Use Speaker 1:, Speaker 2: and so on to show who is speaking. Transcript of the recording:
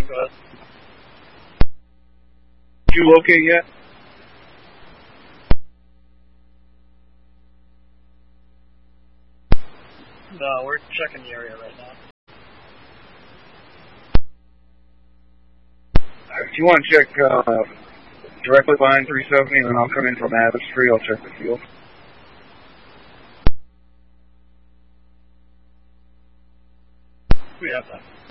Speaker 1: Go ahead.
Speaker 2: Did you locate yet?
Speaker 1: No, we're checking the area right now.
Speaker 2: If you want to check directly behind 370, and then I'll come in from Abbott Street, I'll check the field.
Speaker 1: We have that.